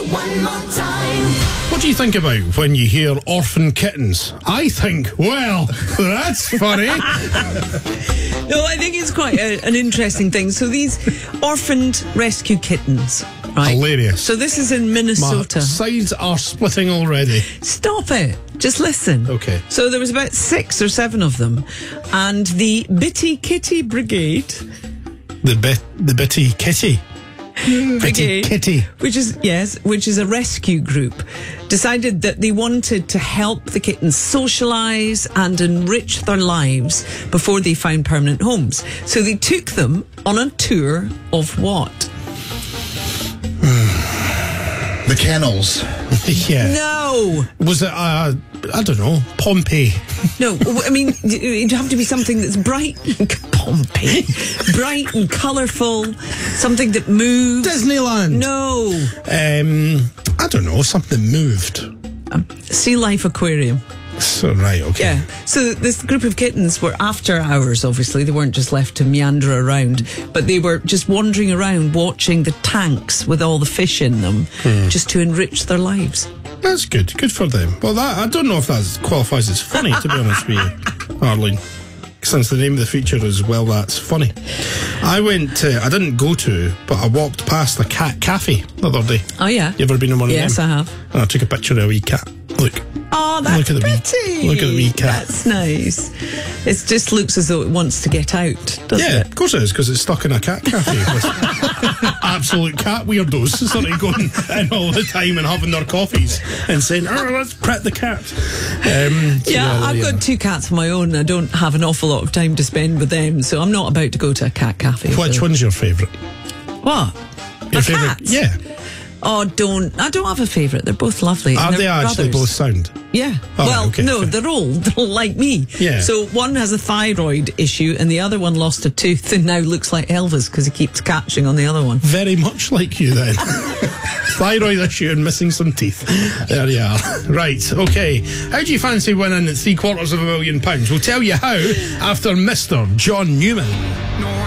one more time. What do you think about when you hear orphan kittens? I think, well, that's funny. No, I think it's quite an interesting thing. So these orphaned rescue kittens, right? Hilarious. So this is in Minnesota. My sides are splitting already. Stop it. Just listen. Okay. So there was about 6 or 7 of them, and the Bitty Kitty Brigade. The Bitty Kitty. Bitty Kitty. Which is a rescue group, decided that they wanted to help the kittens socialise and enrich their lives before they found permanent homes. So they took them on a tour of what? The kennels. Yeah. No. Was it, I don't know, Pompeii? No, I mean, it'd have to be something that's bright. Pompeii. Bright and colourful. Something that moves. Disneyland. No. I don't know, something moved. Sea Life Aquarium. So, right, okay. Yeah. So this group of kittens were after hours, obviously. They weren't just left to meander around, but they were just wandering around watching the tanks with all the fish in them just to enrich their lives. That's good. Good for them. Well, I don't know if that qualifies as funny, to be honest with you, Arlene. Since the name of the feature is, well, that's funny. I didn't go to, but I walked past a cat cafe the other day. Oh, yeah? You ever been in one of them? Yes, I have. And I took a picture of a wee cat. Look. Oh, that's Look at the pretty. Look at the wee cat. That's nice. It just looks as though it wants to get out, doesn't Yeah, it? of course it is, because it's stuck in a cat cafe with absolute cat weirdos sort of going in all the time and having their coffees and saying, let's pet the cat. I've got 2 cats of my own. I don't have an awful lot of time to spend with them, so I'm not about to go to a cat cafe. Which one's your favourite? What? Your favourite? Cats? Yeah. Oh, I don't have a favourite. They're both lovely. Are they actually brothers. both sound? Yeah. Oh, well, okay, no, fair. they're all like me. Yeah. So one has a thyroid issue and the other one lost a tooth and now looks like Elvis because he keeps catching on the other one. Very much like you then. Thyroid issue and missing some teeth. There you are. Right, okay. How do you fancy winning £750,000? We'll tell you how after Mr. John Newman.